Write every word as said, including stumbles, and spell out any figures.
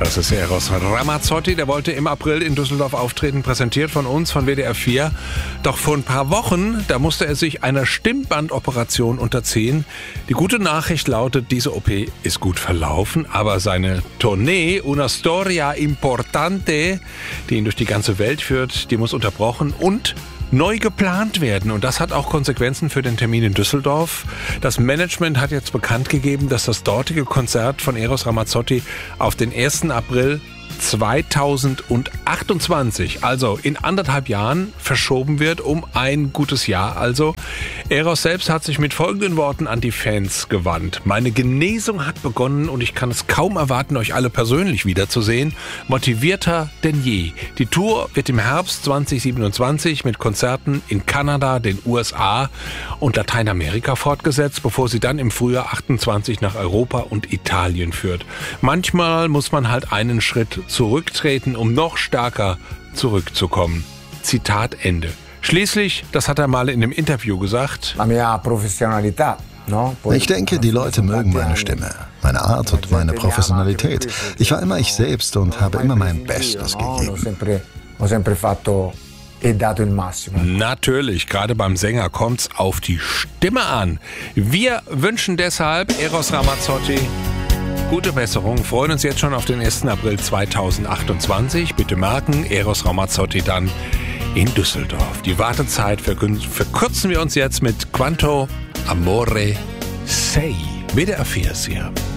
Das ist Eros Ramazzotti, der wollte im April in Düsseldorf auftreten, präsentiert von uns, von W D R vier. Doch vor ein paar Wochen, da musste er sich einer Stimmbandoperation unterziehen. Die gute Nachricht lautet, diese O P ist gut verlaufen, aber seine Tournee, Una Storia Importante, die ihn durch die ganze Welt führt, die muss unterbrochen und neu geplant werden. Und das hat auch Konsequenzen für den Termin in Düsseldorf. Das Management hat jetzt bekannt gegeben, dass das dortige Konzert von Eros Ramazzotti auf den ersten April zweitausendachtundzwanzig, also in anderthalb Jahren, verschoben wird, um ein gutes Jahr. Also Eros selbst hat sich mit folgenden Worten an die Fans gewandt. Meine Genesung hat begonnen und ich kann es kaum erwarten, euch alle persönlich wiederzusehen. Motivierter denn je. Die Tour wird im Herbst zweitausendsiebenundzwanzig mit Konzerten in Kanada, den U S A und Lateinamerika fortgesetzt, bevor sie dann im Frühjahr achtundzwanzig nach Europa und Italien führt. Manchmal muss man halt einen Schritt zurücktreten, um noch stärker zurückzukommen. Zitat Ende. Schließlich, das hat er mal in einem Interview gesagt, ich denke, die Leute mögen meine Stimme, meine Art und meine Professionalität. Ich war immer ich selbst und habe immer mein Bestes gegeben. Natürlich, gerade beim Sänger kommt's auf die Stimme an. Wir wünschen deshalb Eros Ramazzotti gute Besserung, freuen uns jetzt schon auf den ersten April zweitausendachtundzwanzig. Bitte merken, Eros Ramazzotti dann in Düsseldorf. Die Wartezeit verkürzen wir uns jetzt mit Quanto Amore Sei. W D R vier ist hier.